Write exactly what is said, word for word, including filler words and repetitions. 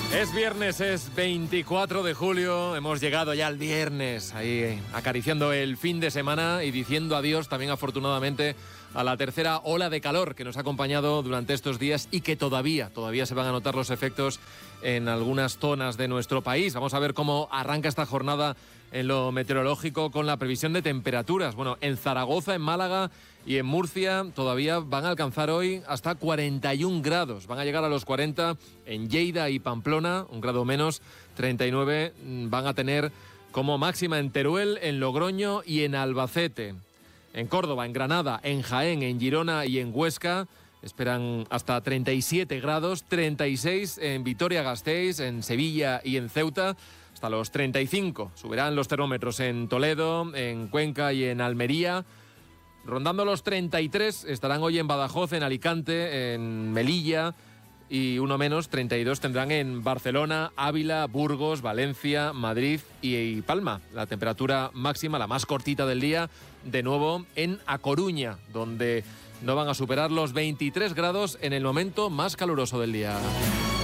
Es viernes, es veinticuatro de julio, hemos llegado ya al viernes, ahí acariciando el fin de semana y diciendo adiós también afortunadamente a la tercera ola de calor que nos ha acompañado durante estos días y que todavía, todavía se van a notar los efectos en algunas zonas de nuestro país. Vamos a ver cómo arranca esta jornada en lo meteorológico con la previsión de temperaturas. Bueno, en Zaragoza, en Málaga y en Murcia todavía van a alcanzar hoy hasta cuarenta y un grados. Van a llegar a los cuarenta en Lleida y Pamplona, un grado menos, treinta y nueve van a tener como máxima en Teruel, en Logroño y en Albacete. En Córdoba, en Granada, en Jaén, en Girona y en Huesca esperan hasta treinta y siete grados, treinta y seis en Vitoria-Gasteiz, en Sevilla y en Ceuta, hasta los treinta y cinco. Subirán los termómetros en Toledo, en Cuenca y en Almería. Rondando los treinta y tres estarán hoy en Badajoz, en Alicante, en Melilla y uno menos, treinta y dos tendrán en Barcelona, Ávila, Burgos, Valencia, Madrid y Palma. La temperatura máxima, la más cortita del día, de nuevo en A Coruña, donde no van a superar los veintitrés grados en el momento más caluroso del día.